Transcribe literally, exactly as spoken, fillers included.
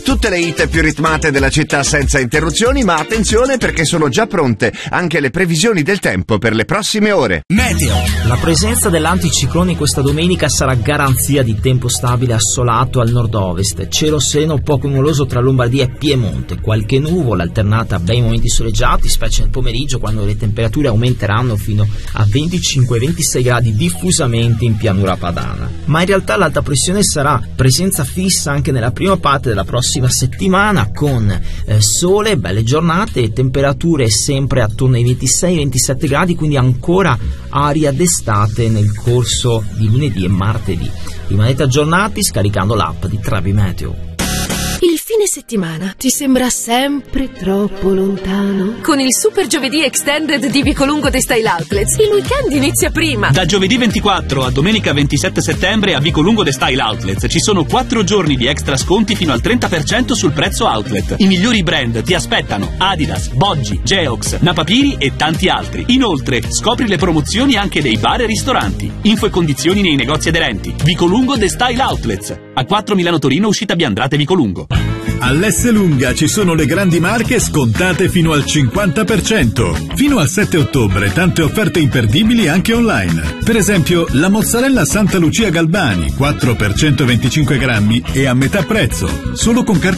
Tutte le hit più ritmate della città senza interruzioni, ma attenzione perché sono già pronte anche le previsioni del tempo per le prossime ore. Meteo. La presenza dell'anticiclone questa domenica sarà garanzia di tempo stabile assolato al nord-ovest, cielo sereno poco nuvoloso tra Lombardia e Piemonte, qualche nuvola alternata a bei momenti soleggiati, specie nel pomeriggio quando le temperature aumenteranno fino a venticinque ventisei gradi diffusamente in pianura padana. Ma in realtà l'alta pressione sarà presenza fissa anche nella prima parte della prossima settimana, con eh, sole, belle giornate e temperature sempre attorno ai ventisei ventisette gradi, quindi ancora aria d'estate nel corso di lunedì e martedì. Rimanete aggiornati scaricando l'app di Trebi Meteo. Il fine settimana ti sembra sempre troppo lontano? Con il Super Giovedì Extended di Vicolungo The Style Outlets, il weekend inizia prima. Da giovedì ventiquattro a domenica ventisette settembre a Vicolungo The Style Outlets ci sono quattro giorni di extra sconti fino al trenta per cento sul prezzo outlet. I migliori brand ti aspettano: Adidas, Boggi, Geox, Napapiri e tanti altri. Inoltre, scopri le promozioni anche dei bar e ristoranti. Info e condizioni nei negozi aderenti. Vicolungo The Style Outlets. A quattro Milano Torino, uscita Biandrate Vicolungo. All'S Lunga ci sono le grandi marche scontate fino al cinquanta per cento. Fino al sette ottobre tante offerte imperdibili anche online. Per esempio la mozzarella Santa Lucia Galbani quattro per centoventicinque grammi e a metà prezzo, solo con carta